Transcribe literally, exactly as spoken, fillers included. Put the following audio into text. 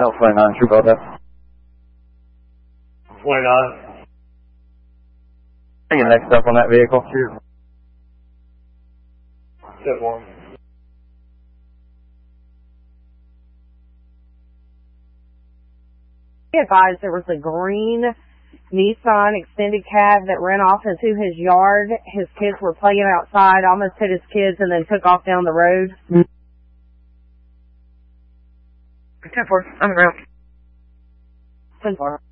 South twenty-nine, true about that. twenty-nine. Take your next step on that vehicle. Cheers. Step one. He advised there was a green Nissan extended cab that ran off into his yard. His kids were playing outside, almost hit his kids, and then took off down the road. ten four, on the ground. ten four.